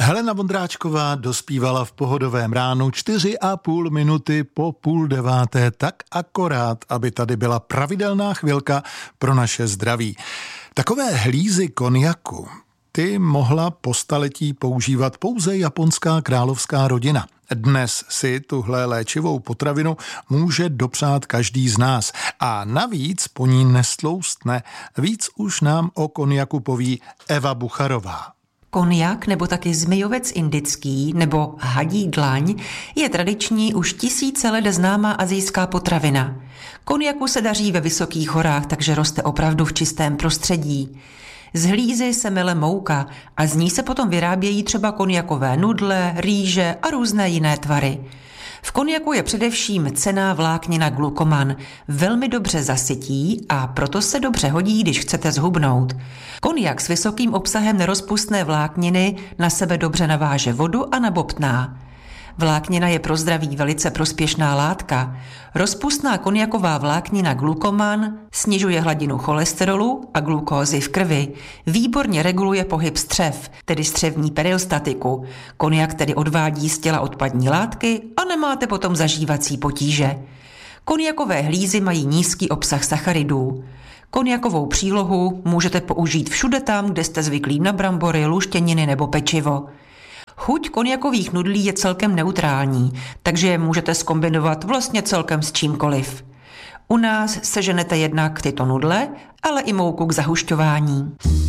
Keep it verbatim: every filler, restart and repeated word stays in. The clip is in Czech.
Helena Vondráčková dospívala v pohodovém ránu čtyři a půl minuty po půl deváté, tak akorát, aby tady byla pravidelná chvilka pro naše zdraví. Takové hlízy konjaku, ty mohla po staletí používat pouze japonská královská rodina. Dnes si tuhle léčivou potravinu může dopřát každý z nás a navíc po ní nestloustne. Víc už nám o konjaku poví Eva Bucharová. Konjak nebo taky zmijovec indický nebo hadí dlaň je tradiční už tisíce let známá asijská potravina. Konjaku se daří ve vysokých horách, takže roste opravdu v čistém prostředí. Z hlízy se mele mouka a z ní se potom vyrábějí třeba konjakové nudle, rýže a různé jiné tvary. V konjaku je především cenná vláknina glukoman. Velmi dobře zasytí a proto se dobře hodí, když chcete zhubnout. Konjak s vysokým obsahem nerozpustné vlákniny na sebe dobře naváže vodu a nabobtná. Vláknina je pro zdraví velice prospěšná látka. Rozpustná konjaková vláknina glukoman snižuje hladinu cholesterolu a glukózy v krvi. Výborně reguluje pohyb střev, tedy střevní peristaltiku. Konjak tedy odvádí z těla odpadní látky a nemáte potom zažívací potíže. Konjakové hlízy mají nízký obsah sacharidů. Konjakovou přílohu můžete použít všude tam, kde jste zvyklí na brambory, luštěniny nebo pečivo. Chuť konjakových nudlí je celkem neutrální, takže je můžete zkombinovat vlastně celkem s čímkoliv. U nás seženete jednak tyto nudle, ale i mouku k zahušťování.